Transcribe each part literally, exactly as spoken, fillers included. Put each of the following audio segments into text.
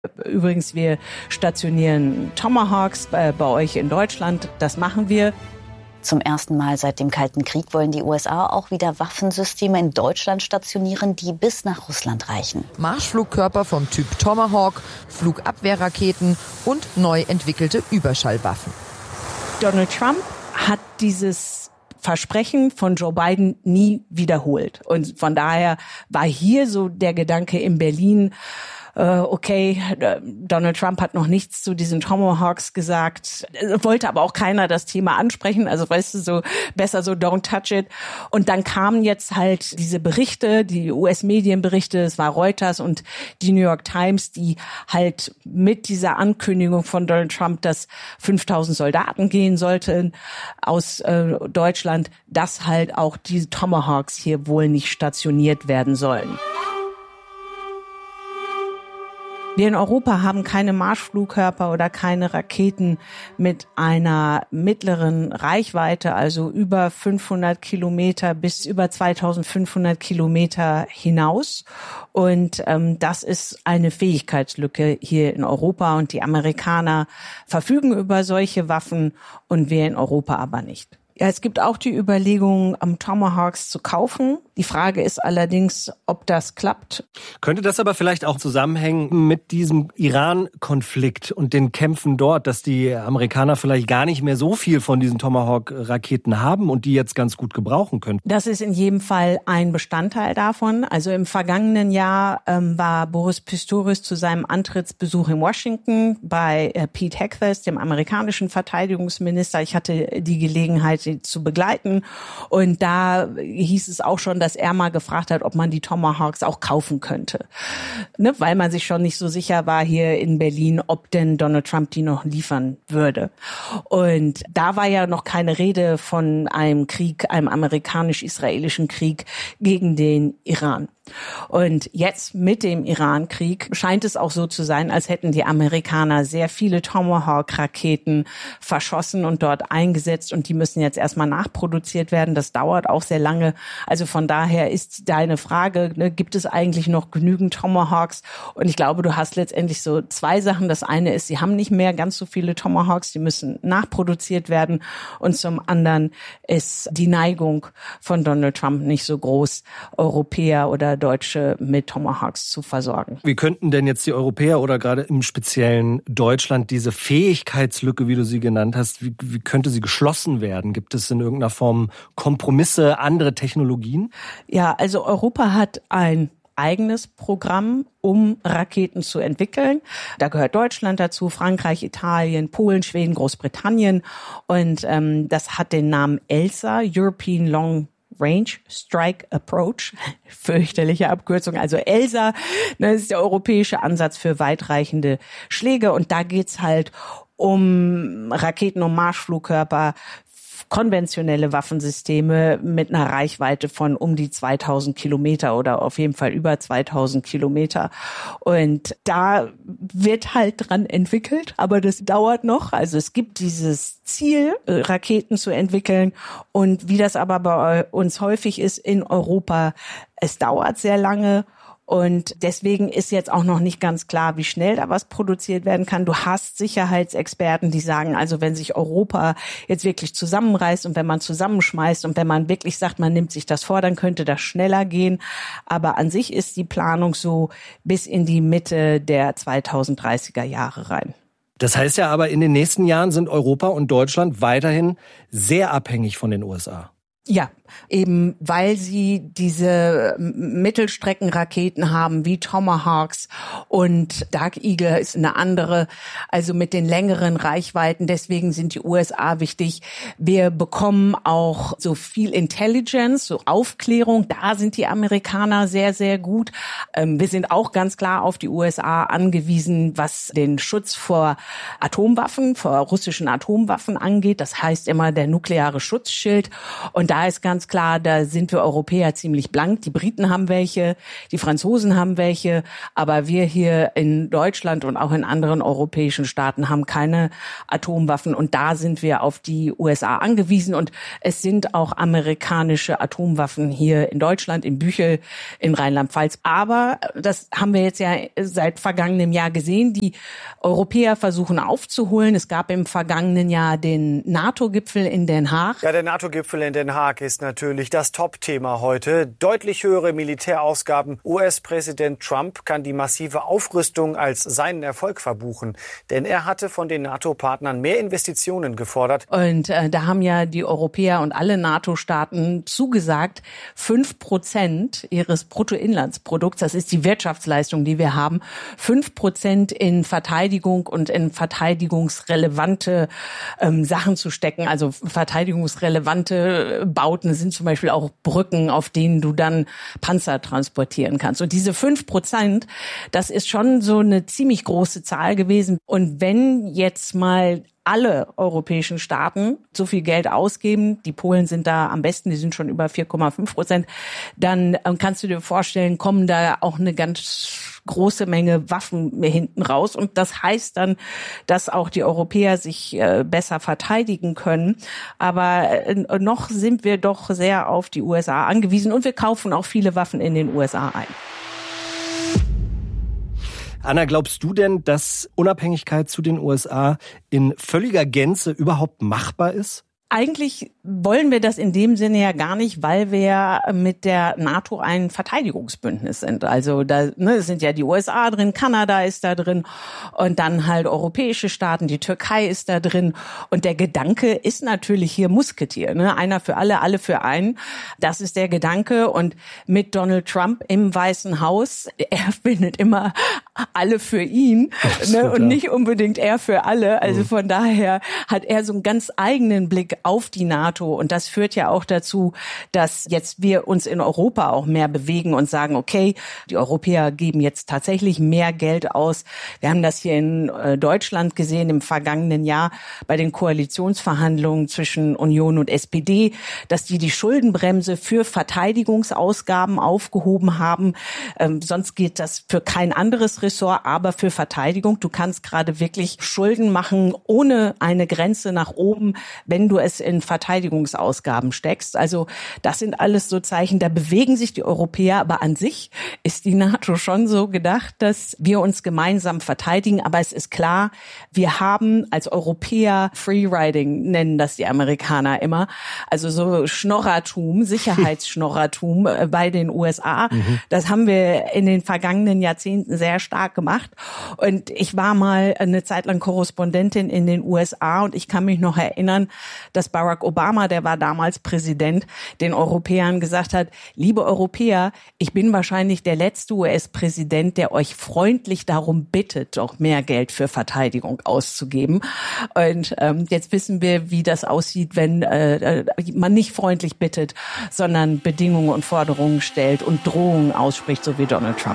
Übrigens, wir stationieren Tomahawks bei, bei euch in Deutschland. Das machen wir. Zum ersten Mal seit dem Kalten Krieg wollen die U S A auch wieder Waffensysteme in Deutschland stationieren, die bis nach Russland reichen. Marschflugkörper vom Typ Tomahawk, Flugabwehrraketen und neu entwickelte Überschallwaffen. Donald Trump hat dieses Versprechen von Joe Biden nie wiederholt. Und von daher war hier so der Gedanke in Berlin, okay, Donald Trump hat noch nichts zu diesen Tomahawks gesagt, wollte aber auch keiner das Thema ansprechen, also weißt du, so besser so don't touch it. Und dann kamen jetzt halt diese Berichte, die U S-Medienberichte, es war Reuters und die New York Times, die halt mit dieser Ankündigung von Donald Trump, dass fünftausend Soldaten gehen sollten aus äh, Deutschland, dass halt auch diese Tomahawks hier wohl nicht stationiert werden sollen. Wir in Europa haben keine Marschflugkörper oder keine Raketen mit einer mittleren Reichweite, also über fünfhundert Kilometer bis über zweitausendfünfhundert Kilometer hinaus. Und ähm, das ist eine Fähigkeitslücke hier in Europa. Und die Amerikaner verfügen über solche Waffen und wir in Europa aber nicht. Ja, es gibt auch die Überlegung, am Tomahawks zu kaufen. Die Frage ist allerdings, ob das klappt. Könnte das aber vielleicht auch zusammenhängen mit diesem Iran-Konflikt und den Kämpfen dort, dass die Amerikaner vielleicht gar nicht mehr so viel von diesen Tomahawk-Raketen haben und die jetzt ganz gut gebrauchen können? Das ist in jedem Fall ein Bestandteil davon. Also im vergangenen Jahr ähm, war Boris Pistorius zu seinem Antrittsbesuch in Washington bei äh, Pete Hegseth, dem amerikanischen Verteidigungsminister. Ich hatte die Gelegenheit, sie zu begleiten. Und da hieß es auch schon, dass er mal gefragt hat, ob man die Tomahawks auch kaufen könnte. Ne? Weil man sich schon nicht so sicher war hier in Berlin, ob denn Donald Trump die noch liefern würde. Und da war ja noch keine Rede von einem Krieg, einem amerikanisch-israelischen Krieg gegen den Iran. Und jetzt mit dem Iran-Krieg scheint es auch so zu sein, als hätten die Amerikaner sehr viele Tomahawk-Raketen verschossen und dort eingesetzt und die müssen jetzt erstmal nachproduziert werden. Das dauert auch sehr lange. Also von daher ist deine Frage, ne, gibt es eigentlich noch genügend Tomahawks? Und ich glaube, du hast letztendlich so zwei Sachen. Das eine ist, sie haben nicht mehr ganz so viele Tomahawks, die müssen nachproduziert werden. Und zum anderen ist die Neigung von Donald Trump nicht so groß, Europäer oder Deutsche mit Tomahawks zu versorgen. Wie könnten denn jetzt die Europäer oder gerade im speziellen Deutschland diese Fähigkeitslücke, wie du sie genannt hast, wie, wie könnte sie geschlossen werden? Gibt es in irgendeiner Form Kompromisse, andere Technologien? Ja, also Europa hat ein eigenes Programm, um Raketen zu entwickeln. Da gehört Deutschland dazu, Frankreich, Italien, Polen, Schweden, Großbritannien. Und ähm, das hat den Namen ELSA, European Long Range Strike Approach, fürchterliche Abkürzung, also ELSA, das ist der europäische Ansatz für weitreichende Schläge und da geht's halt um Raketen, um Marschflugkörper, konventionelle Waffensysteme mit einer Reichweite von um die zweitausend Kilometer oder auf jeden Fall über zweitausend Kilometer. Und da wird halt dran entwickelt, aber das dauert noch. Also es gibt dieses Ziel, Raketen zu entwickeln. Und wie das aber bei uns häufig ist in Europa, es dauert sehr lange. Und deswegen ist jetzt auch noch nicht ganz klar, wie schnell da was produziert werden kann. Du hast Sicherheitsexperten, die sagen, also wenn sich Europa jetzt wirklich zusammenreißt und wenn man zusammenschmeißt und wenn man wirklich sagt, man nimmt sich das vor, dann könnte das schneller gehen. Aber an sich ist die Planung so bis in die Mitte der zweitausenddreißiger Jahre rein. Das heißt ja aber, in den nächsten Jahren sind Europa und Deutschland weiterhin sehr abhängig von den U S A. Ja, eben weil sie diese Mittelstreckenraketen haben wie Tomahawks und Dark Eagle ist eine andere, also mit den längeren Reichweiten. Deswegen sind die U S A wichtig. Wir bekommen auch so viel Intelligence, so Aufklärung. Da sind die Amerikaner sehr, sehr gut. Wir sind auch ganz klar auf die U S A angewiesen, was den Schutz vor Atomwaffen, vor russischen Atomwaffen angeht. Das heißt immer der nukleare Schutzschild. Und da ist ganz ganz klar, da sind wir Europäer ziemlich blank. Die Briten haben welche, die Franzosen haben welche, aber wir hier in Deutschland und auch in anderen europäischen Staaten haben keine Atomwaffen und da sind wir auf die U S A angewiesen und es sind auch amerikanische Atomwaffen hier in Deutschland, in Büchel, in Rheinland-Pfalz. Aber das haben wir jetzt ja seit vergangenem Jahr gesehen. Die Europäer versuchen aufzuholen. Es gab im vergangenen Jahr den NATO-Gipfel in Den Haag. Ja, der NATO-Gipfel in Den Haag ist natürlich das Top-Thema heute. Deutlich höhere Militärausgaben. U S-Präsident Trump kann die massive Aufrüstung als seinen Erfolg verbuchen. Denn er hatte von den NATO-Partnern mehr Investitionen gefordert. Und äh, da haben ja die Europäer und alle NATO-Staaten zugesagt, fünf Prozent ihres Bruttoinlandsprodukts, das ist die Wirtschaftsleistung, die wir haben, fünf Prozent in Verteidigung und in verteidigungsrelevante ähm, Sachen zu stecken. Also verteidigungsrelevante Bauten sind zum Beispiel auch Brücken, auf denen du dann Panzer transportieren kannst. Und diese fünf Prozent, das ist schon so eine ziemlich große Zahl gewesen. Und wenn jetzt mal alle europäischen Staaten so viel Geld ausgeben, die Polen sind da am besten, die sind schon über vier Komma fünf Prozent, dann kannst du dir vorstellen, kommen da auch eine ganz große Menge Waffen hinten raus. Und das heißt dann, dass auch die Europäer sich äh, besser verteidigen können. Aber äh, noch sind wir doch sehr auf die U S A angewiesen und wir kaufen auch viele Waffen in den U S A ein. Anna, glaubst du denn, dass Unabhängigkeit zu den U S A in völliger Gänze überhaupt machbar ist? Eigentlich wollen wir das in dem Sinne ja gar nicht, weil wir mit der NATO ein Verteidigungsbündnis sind. Also da ne, sind ja die U S A drin, Kanada ist da drin und dann halt europäische Staaten, die Türkei ist da drin. Und der Gedanke ist natürlich hier Musketier, ne? Einer für alle, alle für einen. Das ist der Gedanke. Und mit Donald Trump im Weißen Haus, er findet immer alle für ihn, ne? Und nicht unbedingt er für alle. Also von daher hat er so einen ganz eigenen Blick auf die NATO. Und das führt ja auch dazu, dass jetzt wir uns in Europa auch mehr bewegen und sagen, okay, die Europäer geben jetzt tatsächlich mehr Geld aus. Wir haben das hier in Deutschland gesehen im vergangenen Jahr bei den Koalitionsverhandlungen zwischen Union und S P D, dass die die Schuldenbremse für Verteidigungsausgaben aufgehoben haben. Ähm, sonst geht das für kein anderes Ressort, aber für Verteidigung. Du kannst gerade wirklich Schulden machen ohne eine Grenze nach oben, wenn du es in Verteidigungsausgaben steckst. Also das sind alles so Zeichen, da bewegen sich die Europäer, aber an sich ist die NATO schon so gedacht, dass wir uns gemeinsam verteidigen. Aber es ist klar, wir haben als Europäer Freeriding, nennen das die Amerikaner immer, also so Schnorrertum, Sicherheitsschnorrertum bei den U S A. Mhm. Das haben wir in den vergangenen Jahrzehnten sehr stark gemacht. Und ich war mal eine Zeit lang Korrespondentin in den U S A und ich kann mich noch erinnern, dass Barack Obama, der war damals Präsident, den Europäern gesagt hat, liebe Europäer, ich bin wahrscheinlich der letzte U S-Präsident, der euch freundlich darum bittet, doch mehr Geld für Verteidigung auszugeben. Und ähm, jetzt wissen wir, wie das aussieht, wenn äh, man nicht freundlich bittet, sondern Bedingungen und Forderungen stellt und Drohungen ausspricht, so wie Donald Trump.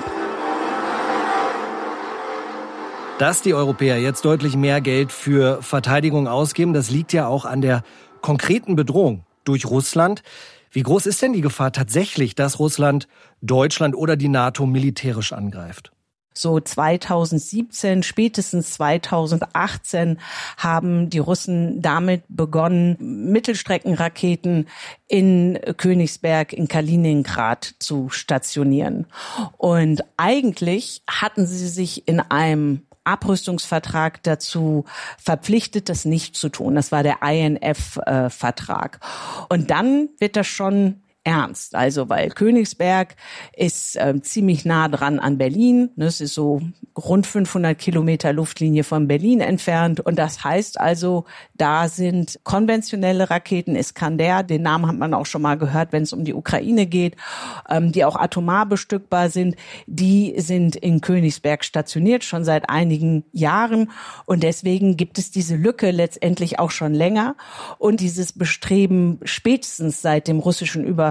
Dass die Europäer jetzt deutlich mehr Geld für Verteidigung ausgeben, das liegt ja auch an der konkreten Bedrohung durch Russland. Wie groß ist denn die Gefahr tatsächlich, dass Russland Deutschland oder die NATO militärisch angreift? So zweitausendsiebzehn, spätestens zweitausendachtzehn haben die Russen damit begonnen, Mittelstreckenraketen in Königsberg, in Kaliningrad zu stationieren. Und eigentlich hatten sie sich in einem Abrüstungsvertrag dazu verpflichtet, das nicht zu tun. Das war der I N F-Vertrag. Und dann wird das schon ernst. Also, weil Königsberg ist äh, ziemlich nah dran an Berlin. Es ist so rund fünfhundert Kilometer Luftlinie von Berlin entfernt. Und das heißt also, da sind konventionelle Raketen, Iskander, den Namen hat man auch schon mal gehört, wenn es um die Ukraine geht, ähm, die auch atomar bestückbar sind. Die sind in Königsberg stationiert, schon seit einigen Jahren. Und deswegen gibt es diese Lücke letztendlich auch schon länger. Und dieses Bestreben spätestens seit dem russischen Überfall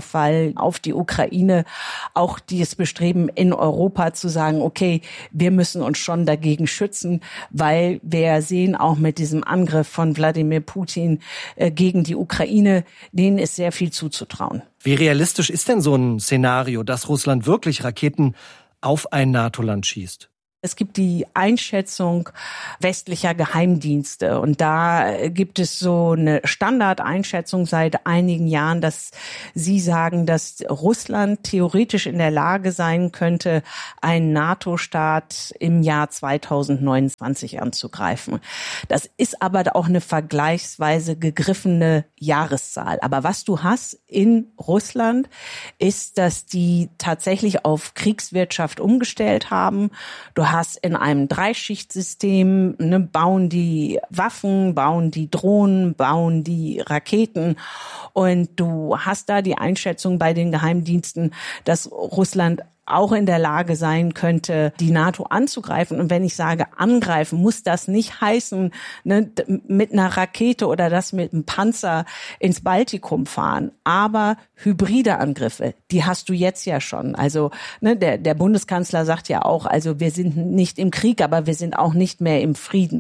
Überfall auf die Ukraine auch dieses Bestreben in Europa zu sagen, okay, wir müssen uns schon dagegen schützen, weil wir sehen auch mit diesem Angriff von Wladimir Putin äh, gegen die Ukraine, denen ist sehr viel zuzutrauen. Wie realistisch ist denn so ein Szenario, dass Russland wirklich Raketen auf ein NATO-Land schießt? Es gibt die Einschätzung westlicher Geheimdienste und da gibt es so eine Standardeinschätzung seit einigen Jahren, dass sie sagen, dass Russland theoretisch in der Lage sein könnte, einen NATO-Staat im Jahr zweitausendneunundzwanzig anzugreifen. Das ist aber auch eine vergleichsweise gegriffene Jahreszahl. Aber was du hast in Russland, ist, dass die tatsächlich auf Kriegswirtschaft umgestellt haben. Du hast in einem Dreischichtsystem, ne, bauen die Waffen, bauen die Drohnen, bauen die Raketen und du hast da die Einschätzung bei den Geheimdiensten, dass Russland auch in der Lage sein könnte, die NATO anzugreifen. Und wenn ich sage angreifen, muss das nicht heißen, ne, mit einer Rakete oder das mit einem Panzer ins Baltikum fahren. Aber hybride Angriffe, die hast du jetzt ja schon. Also ne, der, der Bundeskanzler sagt ja auch, also wir sind nicht im Krieg, aber wir sind auch nicht mehr im Frieden.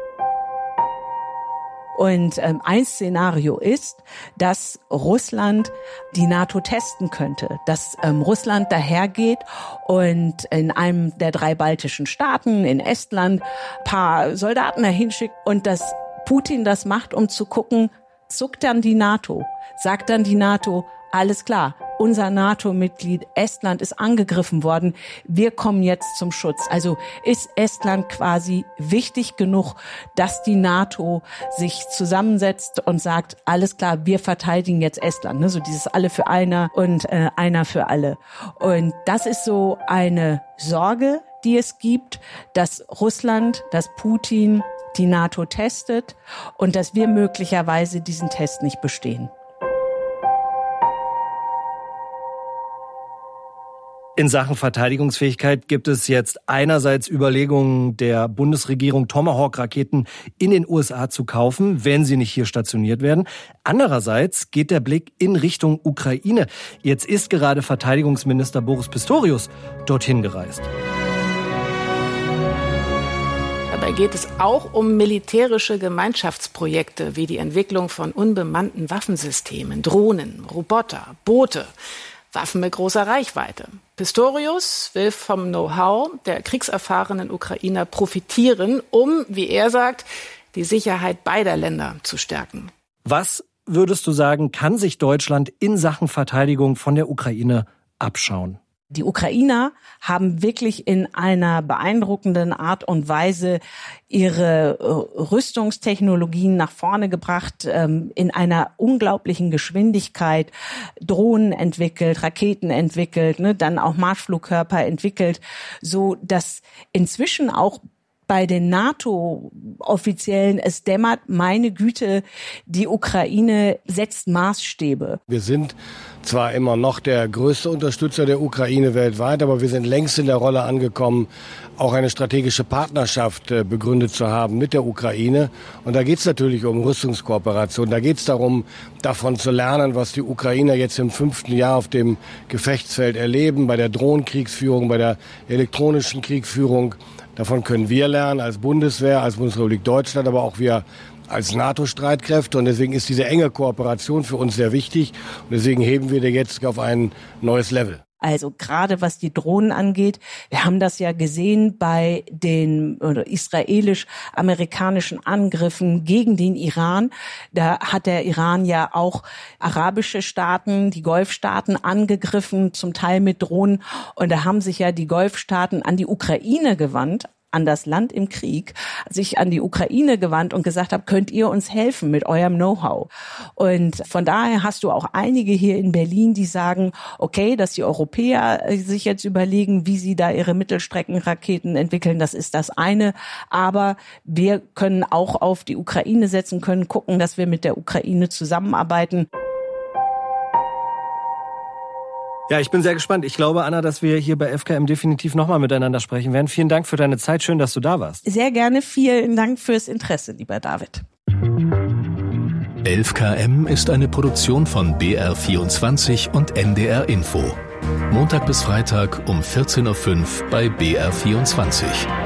Und ähm, ein Szenario ist, dass Russland die NATO testen könnte, dass ähm, Russland dahergeht und in einem der drei baltischen Staaten, in Estland, paar Soldaten dahin schickt und dass Putin das macht, um zu gucken, zuckt dann die NATO, sagt dann die NATO, alles klar, unser NATO-Mitglied Estland ist angegriffen worden, wir kommen jetzt zum Schutz. Also ist Estland quasi wichtig genug, dass die NATO sich zusammensetzt und sagt, alles klar, wir verteidigen jetzt Estland. Ne? So dieses alle für einer und äh, einer für alle. Und das ist so eine Sorge, die es gibt, dass Russland, dass Putin die NATO testet und dass wir möglicherweise diesen Test nicht bestehen. In Sachen Verteidigungsfähigkeit gibt es jetzt einerseits Überlegungen der Bundesregierung, Tomahawk-Raketen in den U S A zu kaufen, wenn sie nicht hier stationiert werden. Andererseits geht der Blick in Richtung Ukraine. Jetzt ist gerade Verteidigungsminister Boris Pistorius dorthin gereist. Dabei geht es auch um militärische Gemeinschaftsprojekte wie die Entwicklung von unbemannten Waffensystemen, Drohnen, Roboter, Boote. Waffen mit großer Reichweite. Pistorius will vom Know-how der kriegserfahrenen Ukrainer profitieren, um, wie er sagt, die Sicherheit beider Länder zu stärken. Was, würdest du sagen, kann sich Deutschland in Sachen Verteidigung von der Ukraine abschauen? Die Ukrainer haben wirklich in einer beeindruckenden Art und Weise ihre Rüstungstechnologien nach vorne gebracht, in einer unglaublichen Geschwindigkeit Drohnen entwickelt, Raketen entwickelt, dann auch Marschflugkörper entwickelt, so dass inzwischen auch bei den NATO-Offiziellen es dämmert, meine Güte, die Ukraine setzt Maßstäbe. Wir sind zwar immer noch der größte Unterstützer der Ukraine weltweit, aber wir sind längst in der Rolle angekommen, auch eine strategische Partnerschaft äh, begründet zu haben mit der Ukraine. Und da geht es natürlich um Rüstungskooperation. Da geht es darum, davon zu lernen, was die Ukrainer jetzt im fünften Jahr auf dem Gefechtsfeld erleben, bei der Drohnenkriegsführung, bei der elektronischen Kriegsführung. Davon können wir lernen als Bundeswehr, als Bundesrepublik Deutschland, aber auch wir als NATO-Streitkräfte. Und deswegen ist diese enge Kooperation für uns sehr wichtig. Und deswegen heben wir die jetzt auf ein neues Level. Also gerade was die Drohnen angeht, wir haben das ja gesehen bei den oder israelisch-amerikanischen Angriffen gegen den Iran. Da hat der Iran ja auch arabische Staaten, die Golfstaaten angegriffen, zum Teil mit Drohnen. Und da haben sich ja die Golfstaaten an die Ukraine gewandt, an das Land im Krieg, sich an die Ukraine gewandt und gesagt habe, könnt ihr uns helfen mit eurem Know-how? Und von daher hast du auch einige hier in Berlin, die sagen, okay, dass die Europäer sich jetzt überlegen, wie sie da ihre Mittelstreckenraketen entwickeln, das ist das eine. Aber wir können auch auf die Ukraine setzen, können gucken, dass wir mit der Ukraine zusammenarbeiten. Ja, ich bin sehr gespannt. Ich glaube, Anna, dass wir hier bei F K M definitiv nochmal miteinander sprechen werden. Vielen Dank für deine Zeit. Schön, dass du da warst. Sehr gerne. Vielen Dank fürs Interesse, lieber David. elf Kilometer ist eine Produktion von B R vierundzwanzig und N D R Info. Montag bis Freitag um vierzehn Uhr fünf bei B R vierundzwanzig.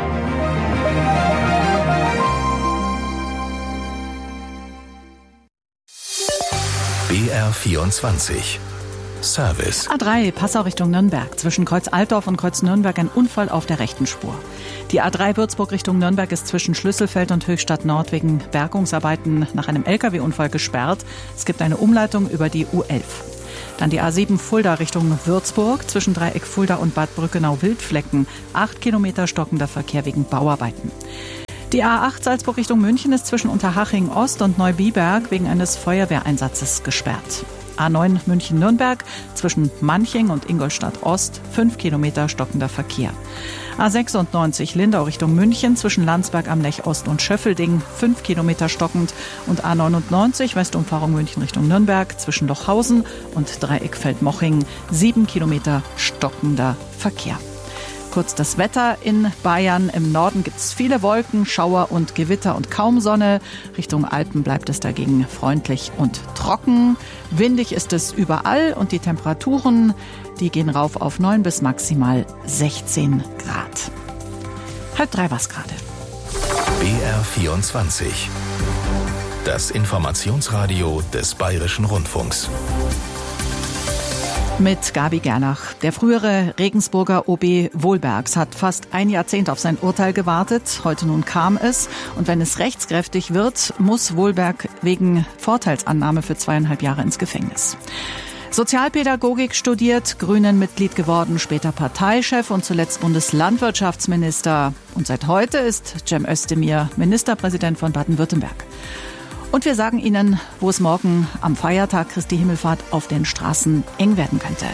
B R vierundzwanzig. Service. A drei, Passau Richtung Nürnberg. Zwischen Kreuz Altdorf und Kreuz Nürnberg ein Unfall auf der rechten Spur. Die A drei Würzburg Richtung Nürnberg ist zwischen Schlüsselfeld und Höchstadt Nord wegen Bergungsarbeiten nach einem L K W-Unfall gesperrt. Es gibt eine Umleitung über die U elf. Dann die A sieben Fulda Richtung Würzburg. Zwischen Dreieck Fulda und Bad Brückenau-Wildflecken. Acht Kilometer stockender Verkehr wegen Bauarbeiten. Die A acht Salzburg Richtung München ist zwischen Unterhaching Ost und Neubiberg wegen eines Feuerwehreinsatzes gesperrt. A neun München-Nürnberg zwischen Manching und Ingolstadt Ost, fünf Kilometer stockender Verkehr. A sechsundneunzig Lindau Richtung München zwischen Landsberg am Lech Ost und Schöffelding, fünf Kilometer stockend. Und A neunundneunzig Westumfahrung München Richtung Nürnberg zwischen Lochhausen und Dreieck Feldmoching, sieben Kilometer stockender Verkehr. Kurz das Wetter in Bayern. Im Norden gibt es viele Wolken, Schauer und Gewitter und kaum Sonne. Richtung Alpen bleibt es dagegen freundlich und trocken. Windig ist es überall und die Temperaturen, die gehen rauf auf neun bis maximal sechzehn Grad. Halb drei war's gerade. B R vierundzwanzig. Das Informationsradio des Bayerischen Rundfunks. Mit Gabi Gernach. Der frühere Regensburger O B Wohlbergs hat fast ein Jahrzehnt auf sein Urteil gewartet. Heute nun kam es. Und wenn es rechtskräftig wird, muss Wohlberg wegen Vorteilsannahme für zweieinhalb Jahre ins Gefängnis. Sozialpädagogik studiert, Grünen-Mitglied geworden, später Parteichef und zuletzt Bundeslandwirtschaftsminister. Und seit heute ist Cem Özdemir Ministerpräsident von Baden-Württemberg. Und wir sagen Ihnen, wo es morgen am Feiertag Christi Himmelfahrt auf den Straßen eng werden könnte.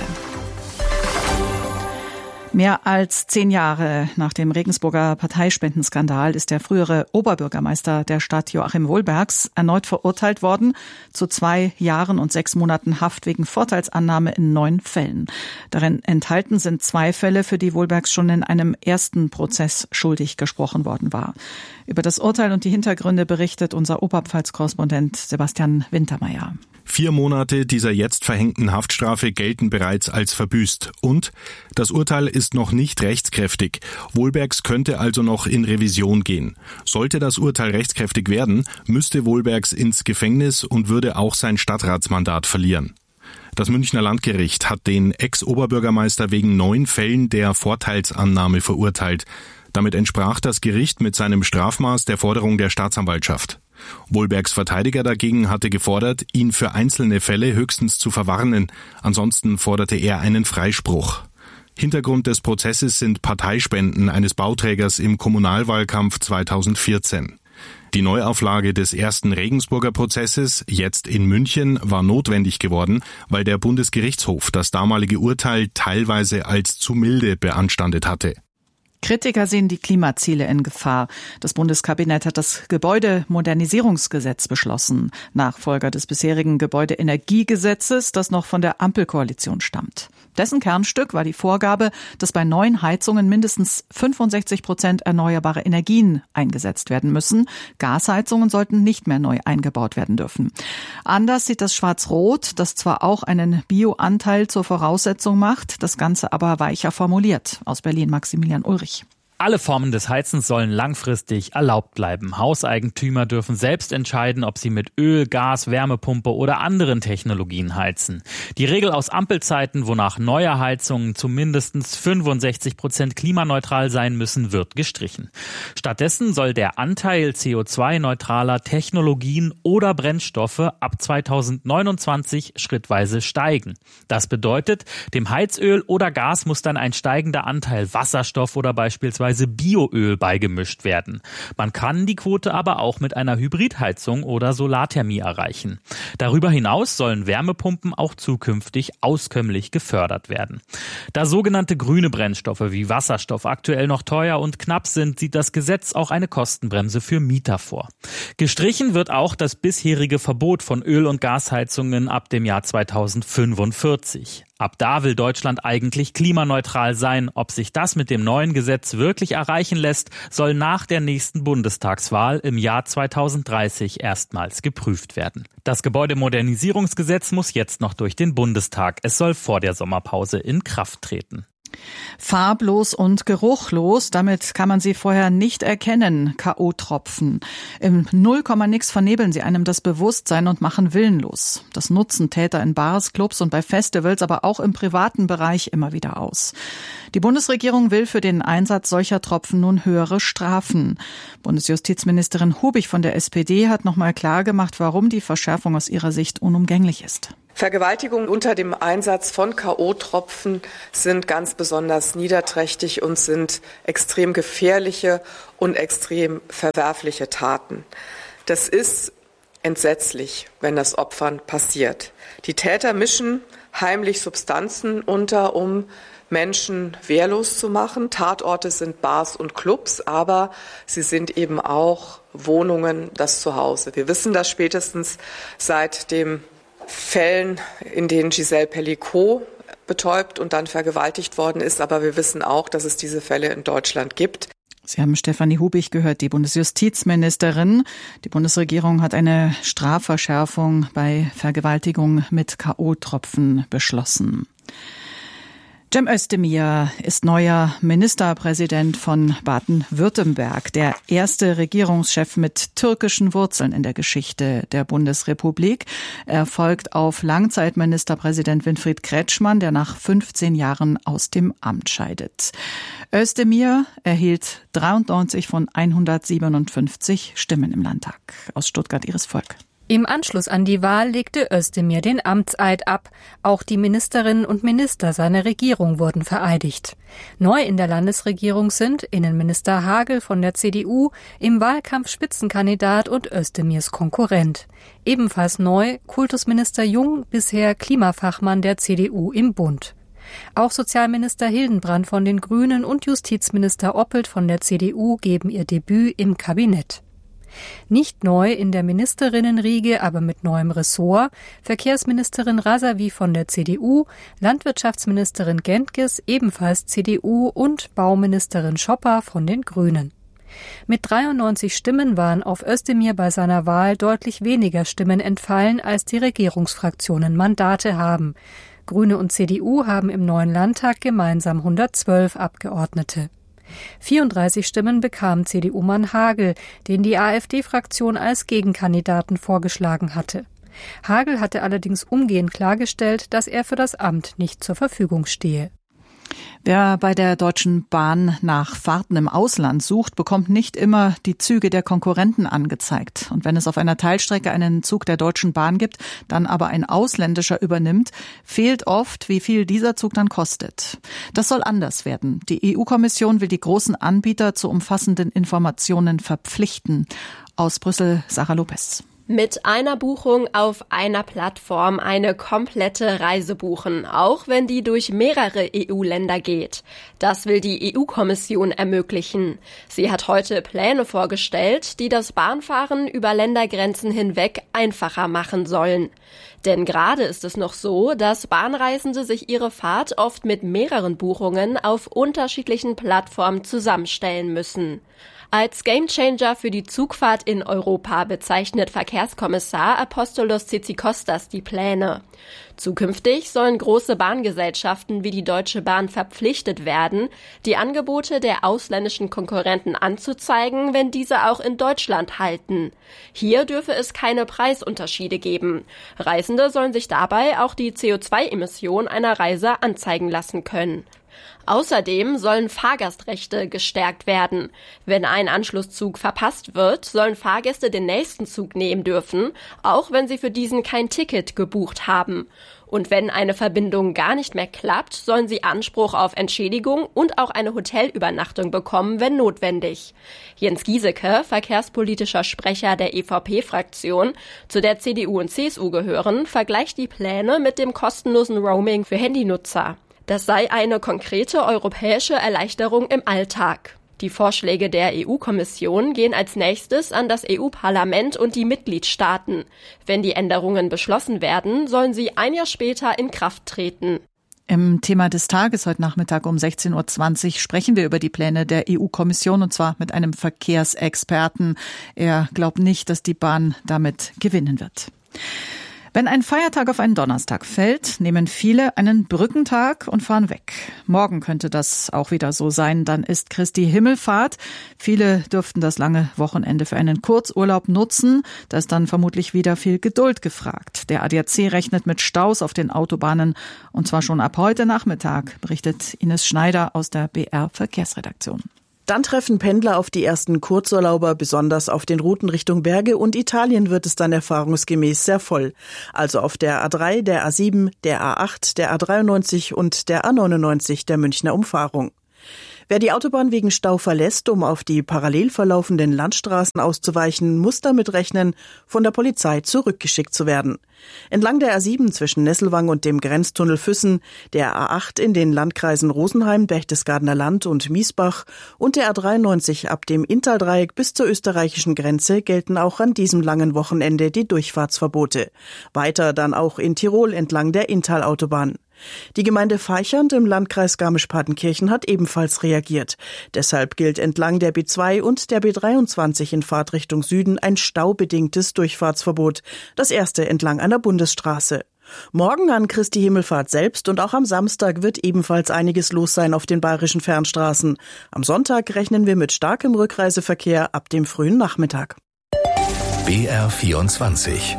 Mehr als zehn Jahre nach dem Regensburger Parteispendenskandal ist der frühere Oberbürgermeister der Stadt Joachim Wohlbergs erneut verurteilt worden zu zwei Jahren und sechs Monaten Haft wegen Vorteilsannahme in neun Fällen. Darin enthalten sind zwei Fälle, für die Wohlbergs schon in einem ersten Prozess schuldig gesprochen worden war. Über das Urteil und die Hintergründe berichtet unser Oberpfalz-Korrespondent Sebastian Wintermeyer. Vier Monate dieser jetzt verhängten Haftstrafe gelten bereits als verbüßt. Und das Urteil ist noch nicht rechtskräftig. Wohlbergs könnte also noch in Revision gehen. Sollte das Urteil rechtskräftig werden, müsste Wohlbergs ins Gefängnis und würde auch sein Stadtratsmandat verlieren. Das Münchner Landgericht hat den Ex-Oberbürgermeister wegen neun Fällen der Vorteilsannahme verurteilt. Damit entsprach das Gericht mit seinem Strafmaß der Forderung der Staatsanwaltschaft. Wohlbergs Verteidiger dagegen hatte gefordert, ihn für einzelne Fälle höchstens zu verwarnen. Ansonsten forderte er einen Freispruch. Hintergrund des Prozesses sind Parteispenden eines Bauträgers im Kommunalwahlkampf zweitausendvierzehn. Die Neuauflage des ersten Regensburger Prozesses, jetzt in München, war notwendig geworden, weil der Bundesgerichtshof das damalige Urteil teilweise als zu milde beanstandet hatte. Kritiker sehen die Klimaziele in Gefahr. Das Bundeskabinett hat das Gebäudemodernisierungsgesetz beschlossen, Nachfolger des bisherigen Gebäudeenergiegesetzes, das noch von der Ampelkoalition stammt. Dessen Kernstück war die Vorgabe, dass bei neuen Heizungen mindestens fünfundsechzig Prozent erneuerbare Energien eingesetzt werden müssen. Gasheizungen sollten nicht mehr neu eingebaut werden dürfen. Anders sieht das Schwarz-Rot, das zwar auch einen Bioanteil zur Voraussetzung macht, das Ganze aber weicher formuliert. Aus Berlin Maximilian Ulrich. Alle Formen des Heizens sollen langfristig erlaubt bleiben. Hauseigentümer dürfen selbst entscheiden, ob sie mit Öl, Gas, Wärmepumpe oder anderen Technologien heizen. Die Regel aus Ampelzeiten, wonach neue Heizungen zu mindestens fünfundsechzig Prozent klimaneutral sein müssen, wird gestrichen. Stattdessen soll der Anteil C O zwei neutraler Technologien oder Brennstoffe ab zweitausendneunundzwanzig schrittweise steigen. Das bedeutet, dem Heizöl oder Gas muss dann ein steigender Anteil Wasserstoff oder beispielsweise Bioöl beigemischt werden. Man kann die Quote aber auch mit einer Hybridheizung oder Solarthermie erreichen. Darüber hinaus sollen Wärmepumpen auch zukünftig auskömmlich gefördert werden. Da sogenannte grüne Brennstoffe wie Wasserstoff aktuell noch teuer und knapp sind, sieht das Gesetz auch eine Kostenbremse für Mieter vor. Gestrichen wird auch das bisherige Verbot von Öl- und Gasheizungen ab dem Jahr zweitausendfünfundvierzig. Ab da will Deutschland eigentlich klimaneutral sein. Ob sich das mit dem neuen Gesetz wirklich erreichen lässt, soll nach der nächsten Bundestagswahl im Jahr zweitausenddreißig erstmals geprüft werden. Das Gebäudemodernisierungsgesetz muss jetzt noch durch den Bundestag. Es soll vor der Sommerpause in Kraft treten. Farblos und geruchlos, damit kann man sie vorher nicht erkennen, K O-Tropfen. Im Nullkomma-Nix vernebeln sie einem das Bewusstsein und machen willenlos. Das nutzen Täter in Bars, Clubs und bei Festivals, aber auch im privaten Bereich immer wieder aus. Die Bundesregierung will für den Einsatz solcher Tropfen nun höhere Strafen. Bundesjustizministerin Hubig von der S P D hat nochmal klargemacht, warum die Verschärfung aus ihrer Sicht unumgänglich ist. Vergewaltigungen unter dem Einsatz von K O-Tropfen sind ganz besonders niederträchtig und sind extrem gefährliche und extrem verwerfliche Taten. Das ist entsetzlich, wenn das Opfern passiert. Die Täter mischen heimlich Substanzen unter, um Menschen wehrlos zu machen. Tatorte sind Bars und Clubs, aber sie sind eben auch Wohnungen, das Zuhause. Wir wissen das spätestens seit dem Fällen, in denen Giselle Pelicot betäubt und dann vergewaltigt worden ist. Aber wir wissen auch, dass es diese Fälle in Deutschland gibt. Sie haben Stefanie Hubig gehört, die Bundesjustizministerin. Die Bundesregierung hat eine Strafverschärfung bei Vergewaltigung mit K O-Tropfen beschlossen. Cem Özdemir ist neuer Ministerpräsident von Baden-Württemberg, der erste Regierungschef mit türkischen Wurzeln in der Geschichte der Bundesrepublik. Er folgt auf Langzeitministerpräsident Winfried Kretschmann, der nach fünfzehn Jahren aus dem Amt scheidet. Özdemir erhielt dreiundneunzig von hundertsiebenundfünfzig Stimmen im Landtag. Aus Stuttgart Iris Volk. Im Anschluss an die Wahl legte Özdemir den Amtseid ab. Auch die Ministerinnen und Minister seiner Regierung wurden vereidigt. Neu in der Landesregierung sind Innenminister Hagel von der C D U, im Wahlkampf Spitzenkandidat und Özdemirs Konkurrent. Ebenfalls neu Kultusminister Jung, bisher Klimafachmann der C D U im Bund. Auch Sozialminister Hildenbrand von den Grünen und Justizminister Oppelt von der C D U geben ihr Debüt im Kabinett. Nicht neu in der Ministerinnenriege, aber mit neuem Ressort, Verkehrsministerin Rasavi von der C D U, Landwirtschaftsministerin Gentges, ebenfalls C D U und Bauministerin Schopper von den Grünen. Mit dreiundneunzig Stimmen waren auf Özdemir bei seiner Wahl deutlich weniger Stimmen entfallen, als die Regierungsfraktionen Mandate haben. Grüne und C D U haben im neuen Landtag gemeinsam hundertzwölf Abgeordnete. vierunddreißig Stimmen bekam C D U-Mann Hagel, den die AfD-Fraktion als Gegenkandidaten vorgeschlagen hatte. Hagel hatte allerdings umgehend klargestellt, dass er für das Amt nicht zur Verfügung stehe. Wer bei der Deutschen Bahn nach Fahrten im Ausland sucht, bekommt nicht immer die Züge der Konkurrenten angezeigt. Und wenn es auf einer Teilstrecke einen Zug der Deutschen Bahn gibt, dann aber ein ausländischer übernimmt, fehlt oft, wie viel dieser Zug dann kostet. Das soll anders werden. Die E U-Kommission will die großen Anbieter zu umfassenden Informationen verpflichten. Aus Brüssel, Sarah Lopez. Mit einer Buchung auf einer Plattform eine komplette Reise buchen, auch wenn die durch mehrere E U-Länder geht. Das will die E U-Kommission ermöglichen. Sie hat heute Pläne vorgestellt, die das Bahnfahren über Ländergrenzen hinweg einfacher machen sollen. Denn gerade ist es noch so, dass Bahnreisende sich ihre Fahrt oft mit mehreren Buchungen auf unterschiedlichen Plattformen zusammenstellen müssen. Als Gamechanger für die Zugfahrt in Europa bezeichnet Verkehrskommissar Apostolos Tzitzikostas die Pläne. Zukünftig sollen große Bahngesellschaften wie die Deutsche Bahn verpflichtet werden, die Angebote der ausländischen Konkurrenten anzuzeigen, wenn diese auch in Deutschland halten. Hier dürfe es keine Preisunterschiede geben. Reisende sollen sich dabei auch die C O zwei Emission einer Reise anzeigen lassen können. Außerdem sollen Fahrgastrechte gestärkt werden. Wenn ein Anschlusszug verpasst wird, sollen Fahrgäste den nächsten Zug nehmen dürfen, auch wenn sie für diesen kein Ticket gebucht haben. Und wenn eine Verbindung gar nicht mehr klappt, sollen sie Anspruch auf Entschädigung und auch eine Hotelübernachtung bekommen, wenn notwendig. Jens Giesecke, verkehrspolitischer Sprecher der E V P-Fraktion, zu der C D U und C S U gehören, vergleicht die Pläne mit dem kostenlosen Roaming für Handynutzer. Das sei eine konkrete europäische Erleichterung im Alltag. Die Vorschläge der E U-Kommission gehen als nächstes an das E U-Parlament und die Mitgliedstaaten. Wenn die Änderungen beschlossen werden, sollen sie ein Jahr später in Kraft treten. Im Thema des Tages heute Nachmittag um sechzehn Uhr zwanzig sprechen wir über die Pläne der E U-Kommission und zwar mit einem Verkehrsexperten. Er glaubt nicht, dass die Bahn damit gewinnen wird. Wenn ein Feiertag auf einen Donnerstag fällt, nehmen viele einen Brückentag und fahren weg. Morgen könnte das auch wieder so sein, dann ist Christi Himmelfahrt. Viele dürften das lange Wochenende für einen Kurzurlaub nutzen. Da ist dann vermutlich wieder viel Geduld gefragt. Der A D A C rechnet mit Staus auf den Autobahnen und zwar schon ab heute Nachmittag, berichtet Ines Schneider aus der B R Verkehrsredaktion. Dann treffen Pendler auf die ersten Kurzurlauber, besonders auf den Routen Richtung Berge und Italien wird es dann erfahrungsgemäß sehr voll. Also auf der A drei, der A sieben, der A acht, der A dreiundneunzig und der A neunundneunzig der Münchner Umfahrung. Wer die Autobahn wegen Stau verlässt, um auf die parallel verlaufenden Landstraßen auszuweichen, muss damit rechnen, von der Polizei zurückgeschickt zu werden. Entlang der A sieben zwischen Nesselwang und dem Grenztunnel Füssen, der A acht in den Landkreisen Rosenheim, Berchtesgadener Land und Miesbach und der A dreiundneunzig ab dem Inntaldreieck bis zur österreichischen Grenze gelten auch an diesem langen Wochenende die Durchfahrtsverbote. Weiter dann auch in Tirol entlang der Inntalautobahn. Die Gemeinde Vaichand im Landkreis Garmisch-Partenkirchen hat ebenfalls reagiert. Deshalb gilt entlang der B zwei und der B dreiundzwanzig in Fahrtrichtung Süden ein staubedingtes Durchfahrtsverbot, das erste entlang einer Bundesstraße. Morgen an Christi Himmelfahrt selbst und auch am Samstag wird ebenfalls einiges los sein auf den bayerischen Fernstraßen. Am Sonntag rechnen wir mit starkem Rückreiseverkehr ab dem frühen Nachmittag. B R vierundzwanzig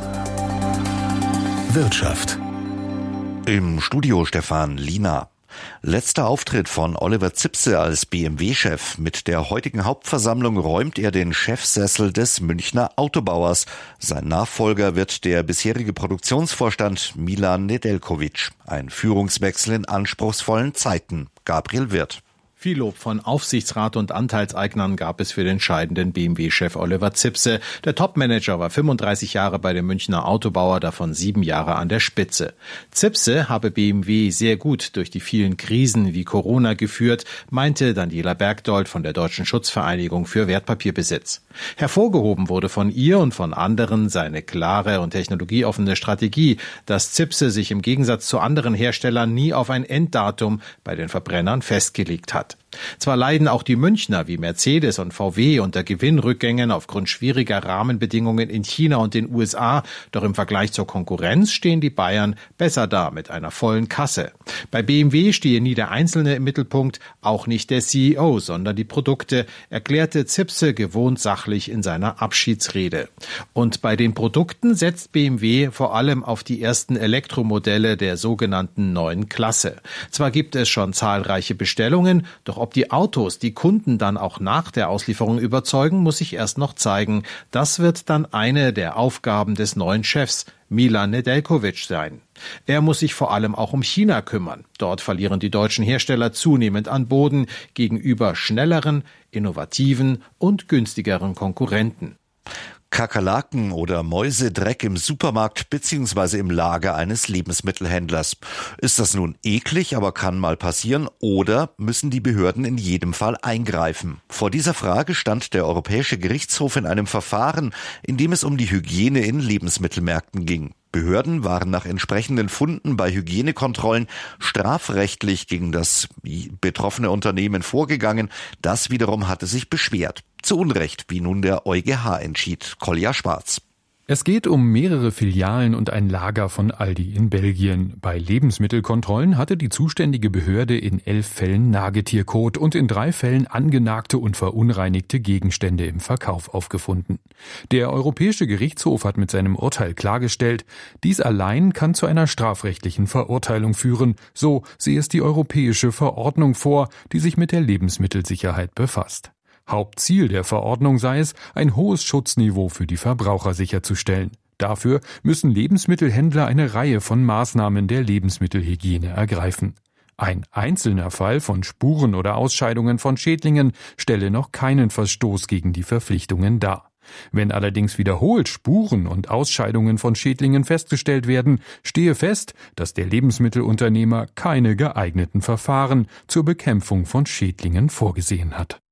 Wirtschaft. Im Studio Stefan Liener. Letzter Auftritt von Oliver Zipse als B M W-Chef. Mit der heutigen Hauptversammlung räumt er den Chefsessel des Münchner Autobauers. Sein Nachfolger wird der bisherige Produktionsvorstand Milan Nedeljković. Ein Führungswechsel in anspruchsvollen Zeiten. Gabriel Wirth. Viel Lob von Aufsichtsrat und Anteilseignern gab es für den scheidenden B M W-Chef Oliver Zipse. Der Topmanager war fünfunddreißig Jahre bei dem Münchner Autobauer, davon sieben Jahre an der Spitze. Zipse habe B M W sehr gut durch die vielen Krisen wie Corona geführt, meinte Daniela Bergdold von der Deutschen Schutzvereinigung für Wertpapierbesitz. Hervorgehoben wurde von ihr und von anderen seine klare und technologieoffene Strategie, dass Zipse sich im Gegensatz zu anderen Herstellern nie auf ein Enddatum bei den Verbrennern festgelegt hat. Zwar leiden auch die Münchner wie Mercedes und V W unter Gewinnrückgängen aufgrund schwieriger Rahmenbedingungen in China und den U S A, doch im Vergleich zur Konkurrenz stehen die Bayern besser da mit einer vollen Kasse. Bei B M W stehe nie der Einzelne im Mittelpunkt, auch nicht der C E O, sondern die Produkte, erklärte Zipse gewohnt sachlich in seiner Abschiedsrede. Und bei den Produkten setzt B M W vor allem auf die ersten Elektromodelle der sogenannten neuen Klasse. Zwar gibt es schon zahlreiche Bestellungen, doch ob die Autos die Kunden dann auch nach der Auslieferung überzeugen, muss sich erst noch zeigen. Das wird dann eine der Aufgaben des neuen Chefs, Milan Nedeljković, sein. Er muss sich vor allem auch um China kümmern. Dort verlieren die deutschen Hersteller zunehmend an Boden gegenüber schnelleren, innovativen und günstigeren Konkurrenten. Kakerlaken oder Mäusedreck im Supermarkt bzw. im Lager eines Lebensmittelhändlers. Ist das nun eklig, aber kann mal passieren, oder müssen die Behörden in jedem Fall eingreifen? Vor dieser Frage stand der Europäische Gerichtshof in einem Verfahren, in dem es um die Hygiene in Lebensmittelmärkten ging. Behörden waren nach entsprechenden Funden bei Hygienekontrollen strafrechtlich gegen das betroffene Unternehmen vorgegangen. Das wiederum hatte sich beschwert. Zu Unrecht, wie nun der EuGH entschied. Kolja Schwarz. Es geht um mehrere Filialen und ein Lager von Aldi in Belgien. Bei Lebensmittelkontrollen hatte die zuständige Behörde in elf Fällen Nagetierkot und in drei Fällen angenagte und verunreinigte Gegenstände im Verkauf aufgefunden. Der Europäische Gerichtshof hat mit seinem Urteil klargestellt, dies allein kann zu einer strafrechtlichen Verurteilung führen. So sehe es die europäische Verordnung vor, die sich mit der Lebensmittelsicherheit befasst. Hauptziel der Verordnung sei es, ein hohes Schutzniveau für die Verbraucher sicherzustellen. Dafür müssen Lebensmittelhändler eine Reihe von Maßnahmen der Lebensmittelhygiene ergreifen. Ein einzelner Fall von Spuren oder Ausscheidungen von Schädlingen stelle noch keinen Verstoß gegen die Verpflichtungen dar. Wenn allerdings wiederholt Spuren und Ausscheidungen von Schädlingen festgestellt werden, stehe fest, dass der Lebensmittelunternehmer keine geeigneten Verfahren zur Bekämpfung von Schädlingen vorgesehen hat.